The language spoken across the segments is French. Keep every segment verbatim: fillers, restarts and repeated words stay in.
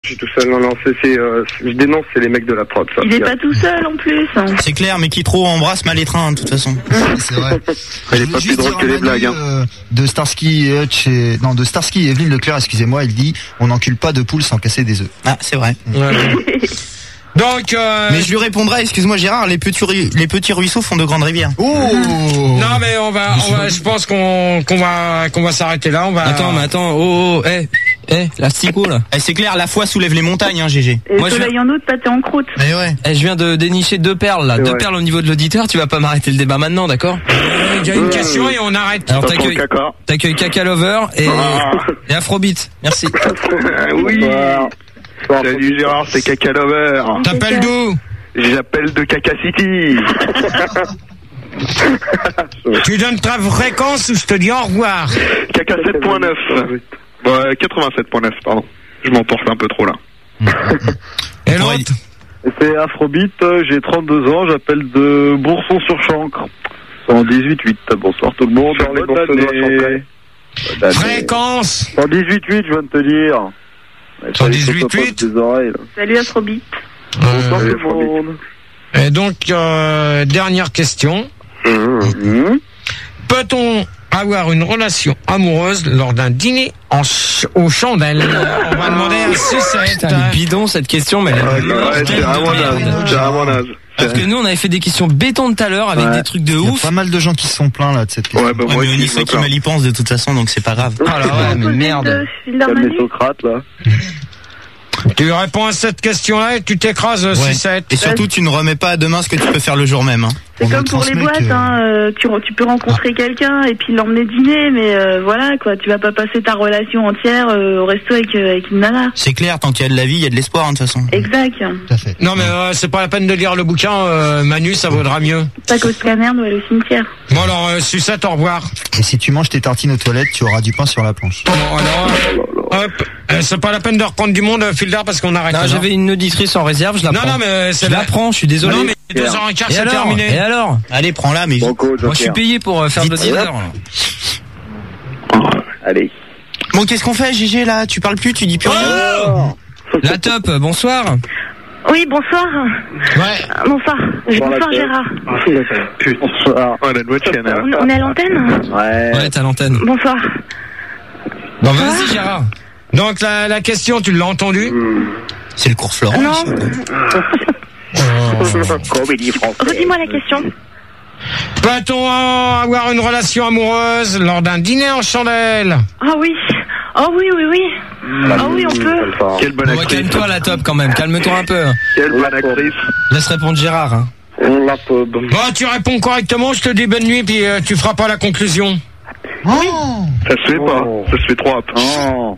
je suis tout seul. Non, non, c'est, c'est, euh, je dénonce, c'est les mecs de la prod. Ça, il est pas tout seul en plus. C'est clair, mais qui trop embrasse mal les trains, de toute façon. C'est vrai. Il est pas plus drôle que les blagues. Hein. Euh, de Starsky et Hutch et... Non, de Starsky et Evelyne Leclerc, excusez-moi, il dit on n'encule pas de poule sans casser des œufs. Ah, c'est vrai. Ouais. Donc, euh... mais je lui répondrai, excuse-moi Gérard, les petits, ru- les petits ruisseaux font de grandes rivières. Oh non mais on va, on va, je pense qu'on, qu'on va, qu'on va s'arrêter là. On va. Attends, mais attends, oh, oh, eh, eh, l'asticot là. Eh, c'est clair, la foi soulève les montagnes, hein, G G. Et moi, le soleil je... en août, pâté en croûte. Mais ouais. Eh, je viens de dénicher deux perles là, c'est deux vrai. perles au niveau de l'auditeur. Tu vas pas m'arrêter le débat maintenant, d'accord? Il y a une question et on arrête. Alors Ça t'accueilles, sent le caca. t'accueilles Caca Lover et, Ah. et Afrobeat. Merci. Oui. Salut Gérard, c'est Caca Lover. T'appelles d'où? J'appelle de Caca City. Tu donnes ta fréquence ou je te dis au revoir? Caca sept point neuf. Ouais, quatre-vingt-sept point neuf, pardon. Je m'emporte un peu trop là. Et l'autre? C'est Afrobeat, j'ai trente-deux ans, j'appelle de Bourson-sur-Chancre. cent dix-huit virgule huit. Bonsoir tout le monde. Sur les Bonne Bourssonnois année. Chancrais. Bonne année. Fréquence cent dix-huit virgule huit, je viens de te dire. cent dix-huit virgule huit. Des oreilles, là. Salut Afrobeat. Bonsoir Euh, tout le monde. Et donc, euh, dernière question. Mmh. Peut-on avoir une relation amoureuse lors d'un dîner en ch- aux chandelles? On va demander à Sucette. Putain, elle est bidon cette question, mais. Ouais, c'est à mon âge. C'est à mon âge. Parce que nous, on avait fait des questions béton tout à l'heure avec Ouais. des trucs de Il y a ouf. pas mal de gens qui se sont plaints là de cette question. Ouais, bah Ouais, moi mais on aussi, y je fait me qui plains. mal y pense de toute façon, donc c'est pas grave. Oh là ouais, mais merde. Calmez Socrate, là. Tu réponds à cette question-là et tu t'écrases, Ouais. Sucette. Et surtout, tu ne remets pas à demain ce que tu peux faire le jour même. Hein. C'est On comme me pour les transmet boîtes, que- hein, euh, tu, tu peux rencontrer quelqu'un et puis l'emmener dîner, mais euh, voilà quoi, tu vas pas passer ta relation entière euh, au resto avec, euh, avec une nana. C'est clair, tant qu'il y a de la vie, il y a de l'espoir, hein, de toute façon. Exact. Tout à fait. Non mais euh, c'est pas la peine de lire le bouquin, euh, Manu, ça vaudra mieux. Pas qu'au scanner, ou au cimetière. Bon alors, euh, Sucette, au revoir. Et si tu manges tes tartines aux toilettes, tu auras du pain sur la planche. Bon alors, hop, euh, c'est pas la peine de reprendre du monde, euh, Fildar, parce qu'on arrête. Non, là. j'avais une auditrice en réserve, je la Non, prends. non, mais euh, c'est Je la la- prends, je suis désolé. Non mais deux heures et quart, Et c'est alors terminé. Et alors Allez, prends-la, mais vite. Banco, Moi, je suis payé pour euh, faire de Vite. l'auditeur. Allez. Bon, qu'est-ce qu'on fait, G G, là? Tu parles plus, tu dis plus rien. La top, euh, bonsoir. Oui, bonsoir. Ouais. Ah, Bonsoir. Bonsoir la tête. Gérard. Putain. Bonsoir. Oh, la noix de chienne, hein. On, on est à l'antenne? Ouais. Ouais, t'as l'antenne. Bonsoir. Bon, vas-y, Gérard. Donc la, la question, tu l'as entendue? C'est le cours Florent. Non. Comédie française. Redis-moi la question. Peut-on euh, avoir une relation amoureuse lors d'un dîner en chandelle? Ah oui. Oh oui, oui, oui. Ah oui, on peut. Quelle bonne Bon, ouais, actrice. calme-toi, la top, quand même. Calme-toi un peu. Quelle bonne actrice. Laisse répondre Gérard. Hein. La pub. Bon, tu réponds correctement, je te dis bonne nuit, puis euh, tu feras pas la conclusion. Oh Ça se fait pas. Oh. Ça se fait trop. Non.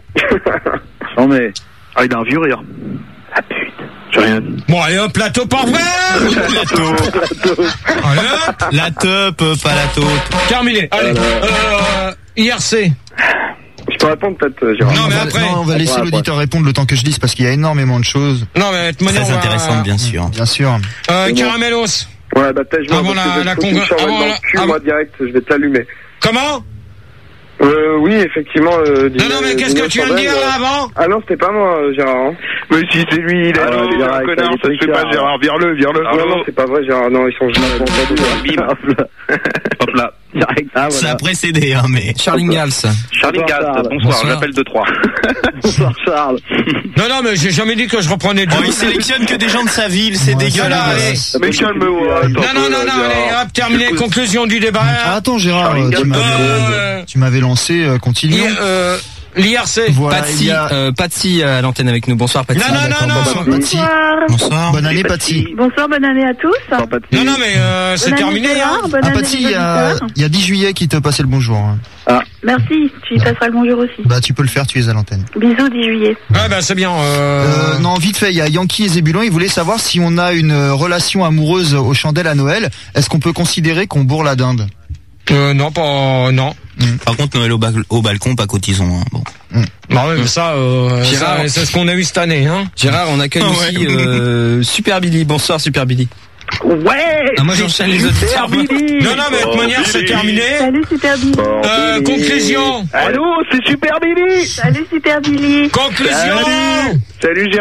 Non mais. Ah, il a un vieux rire. Ah putain. J'ai rien dit. Bon, allez hop, la taupe, au revoir. La taupe. Allez hop, La taupe, euh, pas la taupe. terminé. Allez, euh, I R C. Je peux répondre peut-être, euh, Gérard. Non, on mais va, après. non, on va laisser Après, l'auditeur répondre le temps que je dise parce qu'il y a énormément de choses. Non, mais de toute manière, Très on va- intéressante, bien sûr. Bien sûr. Euh, Caramelos. Ouais, bah peut-être je vais Avant parce que la- je vais la te foutre con- une charrette avant dans la- le cul, avant- moi, direct, je vais te l'allumer. Comment? Euh, oui, effectivement. Euh, Non, non, mais qu'est-ce que tu viens de dire là avant? Ah non, c'était pas moi, euh, Gérard. Hein. Mais si, c'est lui, il est Ah, là, ouais, il est un Gérard, connard, il ça se est fait pas, Gérard. Gérard. Vire-le, vire-le. Ah, non, non. non, c'est pas vrai, Gérard. Non, ils sont juste Bim. Hop là. Ah, Ça a voilà. précédé, hein, mais. Charlie Gals. Charlie Bonsoir, Gast, Charles. bonsoir, Bonsoir. j'appelle de trois. Bonsoir Charles. Non, non, mais j'ai jamais dit que je reprenais du Oh, il sélectionne que des gens de sa ville, c'est Ouais, dégueulasse. Mais calme-moi, attends. Non, non, non, non, allez, hop, terminé, conclusion du débat. Ah, attends Gérard, Charlie euh, tu Gall. m'avais, Euh, tu m'avais lancé, euh, continue. I- euh, L'I R C. Voilà, il Patsy, y a... euh, Patsy à l'antenne avec nous. Bonsoir, Patsy. Non, non, D'accord, non, bonsoir, non. Patsy. Bonsoir. Bonsoir. Bonne année Patsy. Bonsoir, bonne année à tous. Non, non, mais euh, c'est Bonne année, terminé, Gérard, hein. bonne Ah année, Patsy, il les y a, auditeurs. il y a dix juillet qui te passait le bonjour. hein. Merci, tu y passeras le bonjour aussi. Bah tu peux le faire, tu es à l'antenne. Bisous, dix juillet. Ouais, bah c'est bien. Euh... Euh, non, vite fait, il y a Yankee et Zébulon, ils voulaient savoir si on a une euh, relation amoureuse aux chandelles à Noël, est-ce qu'on peut considérer qu'on bourre la dinde? Euh, non, pas, non. Par contre, Noël au, ba- au balcon, pas cotisons. Hein. Bon. Bah ouais, mais ça, euh, Gérard. ça, c'est ce qu'on a eu cette année, hein. Gérard, on accueille Ah aussi ouais. euh, Super Billy. Bonsoir, Super Billy. Ouais. Ah, moi, j'enchaîne les auditeurs. moi. Non, non, mais de toute manière, c'est terminé. Salut, Super Billy. Euh, conclusion. Allô, c'est Super Billy. Salut, Super Billy. Conclusion. Salut, Gérard.